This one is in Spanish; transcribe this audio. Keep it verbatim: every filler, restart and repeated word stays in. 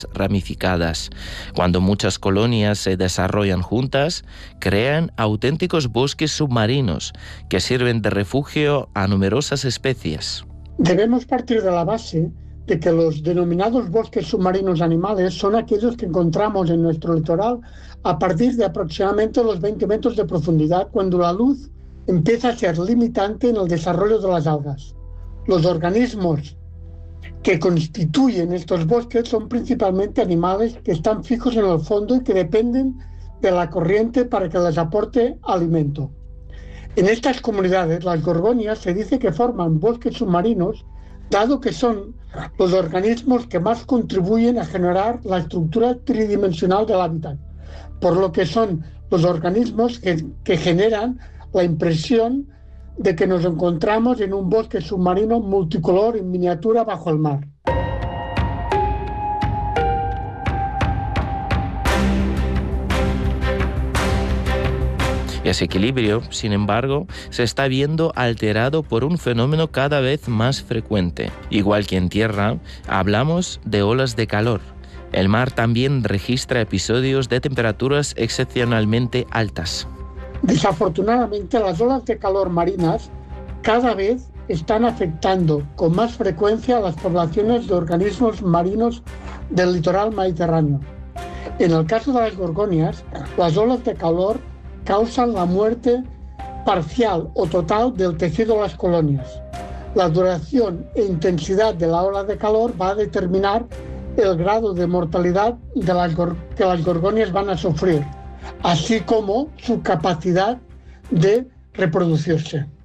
ramificadas. Cuando muchas colonias se desarrollan juntas, crean auténticos bosques submarinos que sirven de refugio a numerosas especies. Debemos partir de la base de que los denominados bosques submarinos animales son aquellos que encontramos en nuestro litoral a partir de aproximadamente los veinte metros de profundidad, cuando la luz empieza a ser limitante en el desarrollo de las algas. Los organismos que constituyen estos bosques son principalmente animales que están fijos en el fondo y que dependen de la corriente para que les aporte alimento. En estas comunidades, las gorgonias se dice que forman bosques submarinos, dado que son los organismos que más contribuyen a generar la estructura tridimensional del hábitat, por lo que son los organismos que, que generan la impresión de que nos encontramos en un bosque submarino multicolor en miniatura bajo el mar. Ese equilibrio, sin embargo, se está viendo alterado por un fenómeno cada vez más frecuente. Igual que en tierra, hablamos de olas de calor. El mar también registra episodios de temperaturas excepcionalmente altas. Desafortunadamente, las olas de calor marinas cada vez están afectando con más frecuencia a las poblaciones de organismos marinos del litoral mediterráneo. En el caso de las gorgonias, las olas de calor causan la muerte parcial o total del tejido de las colonias. La duración e intensidad de la ola de calor va a determinar el grado de mortalidad de las que las gorgonias van a sufrir, así como su capacidad de reproducirse.